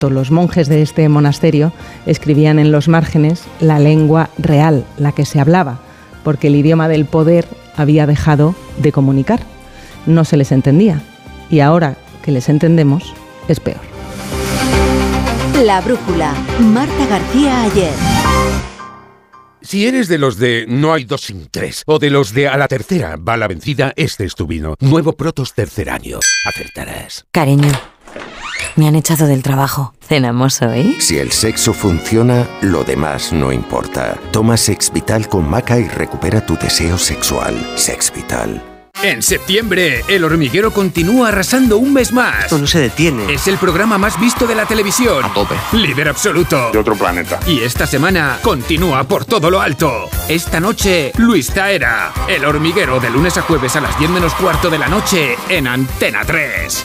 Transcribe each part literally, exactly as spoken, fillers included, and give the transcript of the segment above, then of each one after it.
Los monjes de este monasterio escribían en los márgenes la lengua real, la que se hablaba, porque el idioma del poder había dejado de comunicar. No se les entendía. Y ahora que les entendemos, es peor. La brújula. Marta García Ayer. Si eres de los de no hay dos sin tres, o de los de a la tercera va la vencida, este es tu vino. Nuevo Protos tercer año. Acertarás. Cariño, me han echado del trabajo. ¿Cenamos hoy? Si el sexo funciona, lo demás no importa. Toma Sex Vital con maca y recupera tu deseo sexual. Sex Vital. En septiembre, El Hormiguero continúa arrasando un mes más. Esto no se detiene. Es el programa más visto de la televisión. A tope. Líder absoluto. De otro planeta. Y esta semana continúa por todo lo alto. Esta noche, Luis Taera. El Hormiguero, de lunes a jueves a las diez menos cuarto de la noche en Antena tres.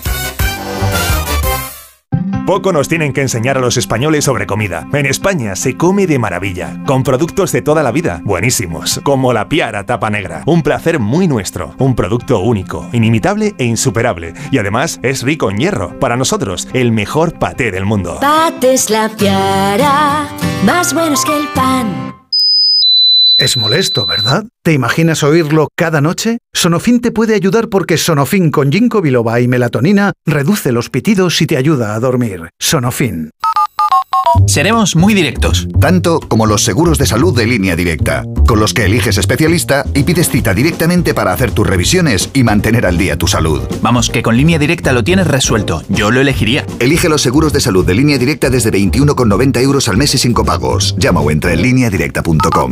Poco nos tienen que enseñar a los españoles sobre comida. En España se come de maravilla, con productos de toda la vida, buenísimos, como la Piara Tapa Negra. Un placer muy nuestro, un producto único, inimitable e insuperable. Y además es rico en hierro. Para nosotros, el mejor paté del mundo. Patés La Piara, más buenos que el pan. Es molesto, ¿verdad? ¿Te imaginas oírlo cada noche? Sonofin te puede ayudar porque Sonofin con ginkgo biloba y melatonina reduce los pitidos y te ayuda a dormir. Sonofin. Seremos muy directos. Tanto como los seguros de salud de Línea Directa, con los que eliges especialista y pides cita directamente para hacer tus revisiones y mantener al día tu salud. Vamos, que con Línea Directa lo tienes resuelto. Yo lo elegiría. Elige los seguros de salud de Línea Directa desde veintiuno con noventa euros al mes y sin copagos. Llama o entra en línea directa punto com.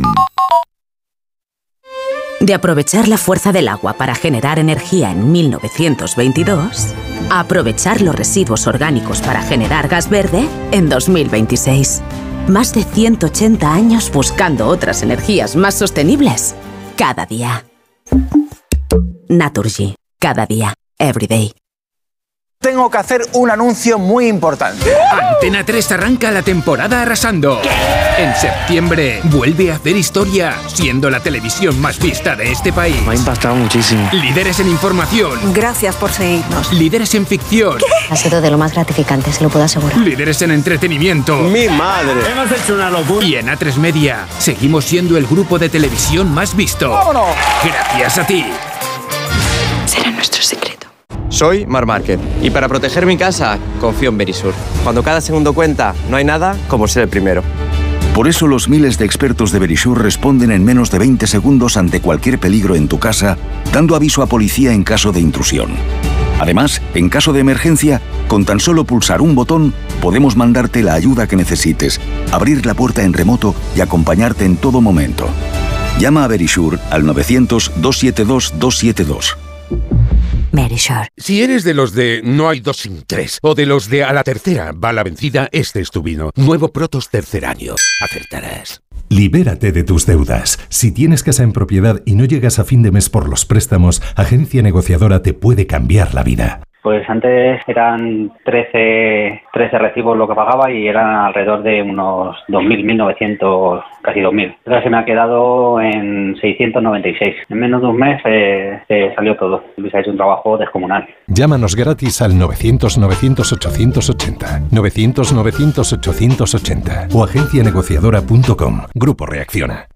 De aprovechar la fuerza del agua para generar energía en mil novecientos veintidós, a aprovechar los residuos orgánicos para generar gas verde en dos mil veintiséis. Más de ciento ochenta años buscando otras energías más sostenibles. Cada día. Naturgy. Cada día. Every day. Tengo que hacer un anuncio muy importante. Antena tres arranca la temporada arrasando. ¿Qué? En septiembre vuelve a hacer historia, siendo la televisión más vista de este país. Me ha impactado muchísimo. Líderes en información. Gracias por seguirnos. Líderes en ficción. ¿Qué? Ha sido de lo más gratificante, se lo puedo asegurar. Líderes en entretenimiento. ¡Mi madre! Hemos hecho una locura. Y en A tres Media seguimos siendo el grupo de televisión más visto. ¡Vámonos! Gracias a ti. Será nuestro secreto. Soy Marc Márquez y para proteger mi casa confío en Verisur. Cuando cada segundo cuenta, no hay nada como ser el primero. Por eso los miles de expertos de Verisur responden en menos de veinte segundos ante cualquier peligro en tu casa, dando aviso a policía en caso de intrusión. Además, en caso de emergencia, con tan solo pulsar un botón, podemos mandarte la ayuda que necesites, abrir la puerta en remoto y acompañarte en todo momento. Llama a Verisur al novecientos, doscientos setenta y dos, doscientos setenta y dos. Verisur. Si eres de los de no hay dos sin tres, o de los de a la tercera va la vencida, este es tu vino. Nuevo Protos tercer año. Acertarás. Libérate de tus deudas. Si tienes casa en propiedad y no llegas a fin de mes por los préstamos, Agencia Negociadora te puede cambiar la vida. Pues antes eran trece, trece recibos lo que pagaba y eran alrededor de unos dos mil, mil novecientos, casi dos mil. Ahora se me ha quedado en seiscientos noventa y seis. En menos de un mes eh, se salió todo. Luis ha hecho un trabajo descomunal. Llámanos gratis al novecientos, novecientos, ochocientos ochenta, novecientos, novecientos, ochocientos ochenta o agencia negociadora punto com. Grupo Reacciona.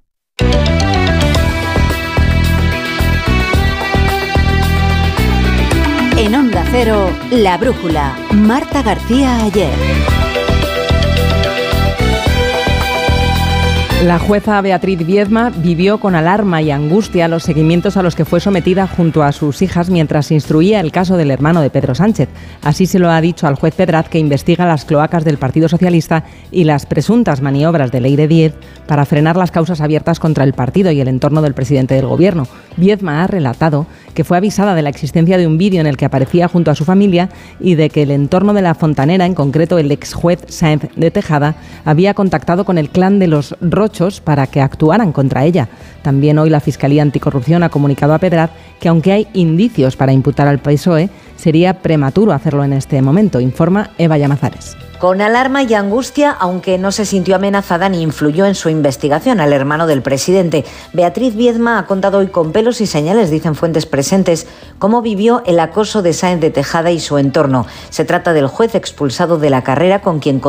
En Onda Cero, La Brújula. Marta García Ayer. La jueza Beatriz Viedma vivió con alarma y angustia los seguimientos a los que fue sometida junto a sus hijas mientras instruía el caso del hermano de Pedro Sánchez. Así se lo ha dicho al juez Pedraz, que investiga las cloacas del Partido Socialista y las presuntas maniobras de Leire Díez para frenar las causas abiertas contra el partido y el entorno del presidente del Gobierno. Viedma ha relatado que fue avisada de la existencia de un vídeo en el que aparecía junto a su familia y de que el entorno de la Fontanera, en concreto el ex juez Sáenz de Tejada, había contactado con el clan de los Rochos para que actuaran contra ella. También hoy la Fiscalía Anticorrupción ha comunicado a Pedraz que aunque hay indicios para imputar al P S O E, sería prematuro hacerlo en este momento, informa Eva Llamazares. Con alarma y angustia, aunque no se sintió amenazada ni influyó en su investigación al hermano del presidente. Beatriz Viedma ha contado hoy con pelos y señales, dicen fuentes presentes, cómo vivió el acoso de Sáenz de Tejada y su entorno. Se trata del juez expulsado de la carrera con quien